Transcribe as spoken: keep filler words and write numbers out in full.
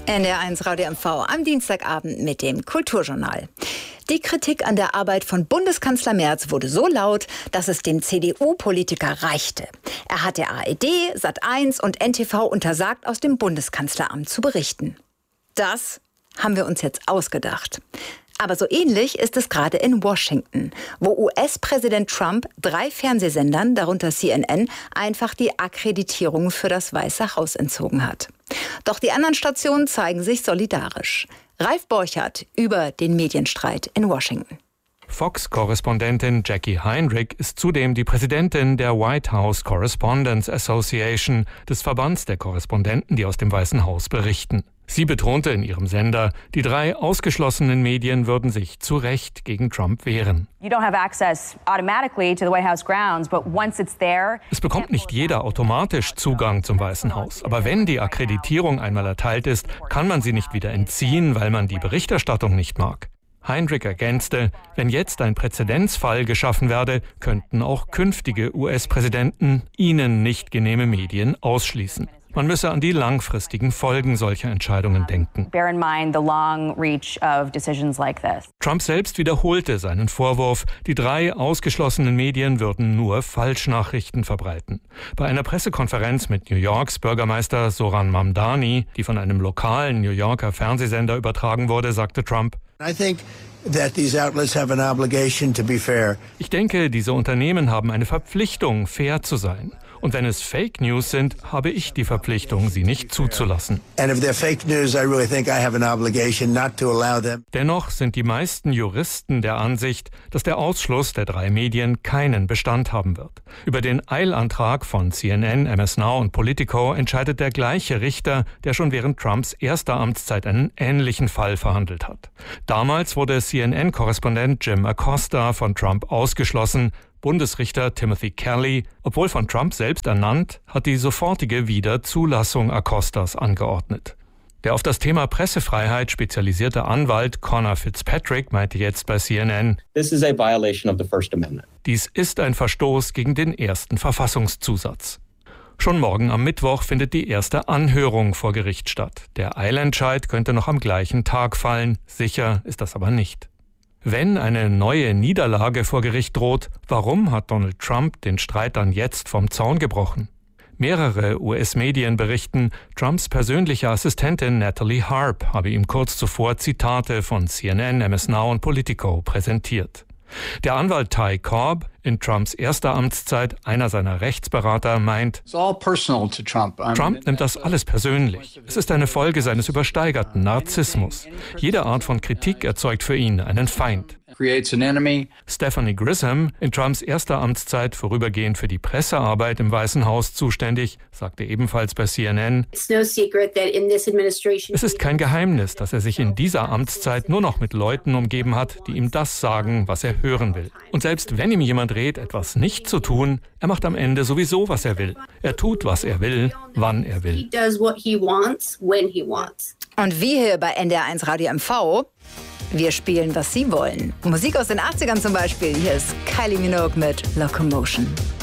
N D R eins Radio M V am Dienstagabend mit dem Kulturjournal. Die Kritik an der Arbeit von Bundeskanzler Merz wurde so laut, dass es dem C D U-Politiker reichte. Er hat der A R D, Sat eins und N T V untersagt, aus dem Bundeskanzleramt zu berichten. Das haben wir uns jetzt ausgedacht. Aber so ähnlich ist es gerade in Washington, wo U S-Präsident Trump drei Fernsehsendern, darunter C N N, einfach die Akkreditierung für das Weiße Haus entzogen hat. Doch die anderen Stationen zeigen sich solidarisch. Ralf Borchardt über den Medienstreit in Washington. Fox-Korrespondentin Jackie Heinrich ist zudem die Präsidentin der White House Correspondents Association, des Verbands der Korrespondenten, die aus dem Weißen Haus berichten. Sie betonte in ihrem Sender, die drei ausgeschlossenen Medien würden sich zu Recht gegen Trump wehren. Es bekommt nicht jeder automatisch Zugang zum Weißen Haus. Aber wenn die Akkreditierung einmal erteilt ist, kann man sie nicht wieder entziehen, weil man die Berichterstattung nicht mag. Heinrich ergänzte, wenn jetzt ein Präzedenzfall geschaffen werde, könnten auch künftige U S-Präsidenten ihnen nicht genehme Medien ausschließen. Man müsse an die langfristigen Folgen solcher Entscheidungen denken. Trump selbst wiederholte seinen Vorwurf, die drei ausgeschlossenen Medien würden nur Falschnachrichten verbreiten. Bei einer Pressekonferenz mit New Yorks Bürgermeister Zohran Mamdani, die von einem lokalen New Yorker Fernsehsender übertragen wurde, sagte Trump: Ich denke, diese Unternehmen haben eine Verpflichtung, fair zu sein. Und wenn es Fake News sind, habe ich die Verpflichtung, sie nicht zuzulassen. Dennoch sind die meisten Juristen der Ansicht, dass der Ausschluss der drei Medien keinen Bestand haben wird. Über den Eilantrag von C N N, M S Now und Politico entscheidet der gleiche Richter, der schon während Trumps erster Amtszeit einen ähnlichen Fall verhandelt hat. Damals wurde C N N-Korrespondent Jim Acosta von Trump ausgeschlossen. Bundesrichter Timothy Kelly, obwohl von Trump selbst ernannt, hat die sofortige Wiederzulassung Acostas angeordnet. Der auf das Thema Pressefreiheit spezialisierte Anwalt Conor Fitzpatrick meinte jetzt bei C N N: This is a violation of the First Amendment. Dies ist ein Verstoß gegen den ersten Verfassungszusatz. Schon morgen am Mittwoch findet die erste Anhörung vor Gericht statt. Der Eilentscheid könnte noch am gleichen Tag fallen, sicher ist das aber nicht. Wenn eine neue Niederlage vor Gericht droht, warum hat Donald Trump den Streit dann jetzt vom Zaun gebrochen? Mehrere U S-Medien berichten, Trumps persönliche Assistentin Natalie Harp habe ihm kurz zuvor Zitate von C N N, M S Now und Politico präsentiert. Der Anwalt Ty Cobb, in Trumps erster Amtszeit einer seiner Rechtsberater, meint, Trump nimmt das alles persönlich. Es ist eine Folge seines übersteigerten Narzissmus. Jede Art von Kritik erzeugt für ihn einen Feind. Stephanie Grisham, in Trumps erster Amtszeit vorübergehend für die Pressearbeit im Weißen Haus zuständig, sagte ebenfalls bei C N N, es ist kein Geheimnis, dass er sich in dieser Amtszeit nur noch mit Leuten umgeben hat, die ihm das sagen, was er hören will. Und selbst wenn ihm jemand rät, etwas nicht zu tun, er macht am Ende sowieso, was er will. Er tut, was er will, wann er will. Und wir hier bei N D R eins Radio M V, wir spielen, was Sie wollen. Musik aus den achtzigern zum Beispiel. Hier ist Kylie Minogue mit Locomotion.